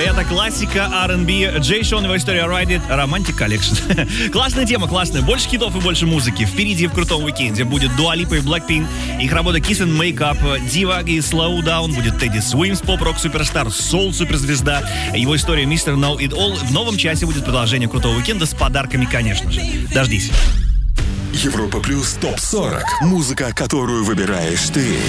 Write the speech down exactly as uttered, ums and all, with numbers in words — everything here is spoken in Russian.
Это классика ар энд би. Джей Шон, его история Ride It, Romantic Collection. Классная тема, классная. Больше хитов и больше музыки. Впереди в крутом уикенде будет Dua Lipa и Blackpink. Их работа Kiss and Make Up, Diva и Slow Down. Будет Тедди Свимс, поп-рок суперстар, соул-суперзвезда. Его история мистер Know It All. В новом часе будет продолжение крутого уикенда с подарками, конечно же. Дождись. Европа плюс топ сорок. Музыка, которую выбираешь ты.